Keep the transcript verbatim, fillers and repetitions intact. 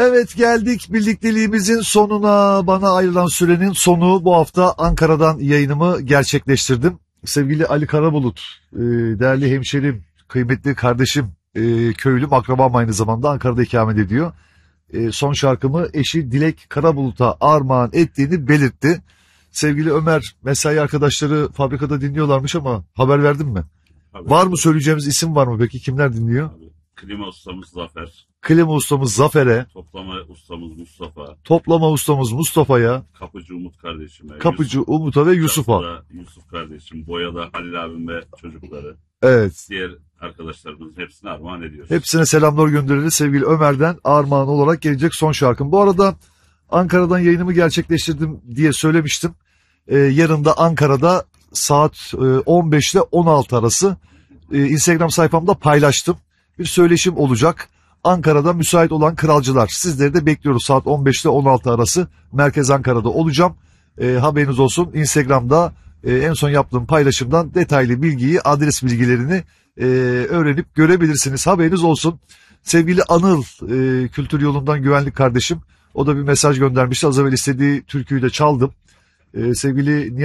Evet, geldik birlikteliğimizin sonuna. Bana ayrılan sürenin sonu. Bu hafta Ankara'dan yayınımı gerçekleştirdim. Sevgili Ali Karabulut, e, değerli hemşerim, kıymetli kardeşim, e, köylüm, akrabam aynı zamanda Ankara'da ikamet ediyor. E, son şarkımı eşi Dilek Karabulut'a armağan ettiğini belirtti. Sevgili Ömer, mesai arkadaşları fabrikada dinliyorlarmış ama haber verdin mi? Tabii. Var mı, söyleyeceğimiz isim var mı peki? Kimler dinliyor? Tabii. Klima ustamız Zafer. Klima ustamız Zafer'e, Toplama ustamız Mustafa. toplama ustamız Mustafa'ya, Kapıcı Umut kardeşime. kapıcı Yusuf, Umut'a ve Yusuf'a. Yusuf'a. Yusuf kardeşim. Boya'da Halil abim ve çocukları. Evet. Diğer arkadaşlarımızın hepsine armağan ediyoruz. Hepsine selamlar göndeririz. Sevgili Ömer'den armağan olarak gelecek son şarkım. Bu arada Ankara'dan yayınımı gerçekleştirdim diye söylemiştim. Ee, yarın da Ankara'da saat on beş ile on altı arası e, Instagram sayfamda paylaştım. Bir söyleşim olacak. Ankara'da müsait olan kralcılar. Sizleri de bekliyoruz saat on beş ile on altı arası. Merkez Ankara'da olacağım. E, haberiniz olsun. Instagram'da e, en son yaptığım paylaşımdan detaylı bilgiyi, adres bilgilerini e, öğrenip görebilirsiniz. Haberiniz olsun. Sevgili Anıl, e, Kültür Yolundan güvenlik kardeşim. O da bir mesaj göndermişti. Az evvel istediği türküyü de çaldım. E, sevgili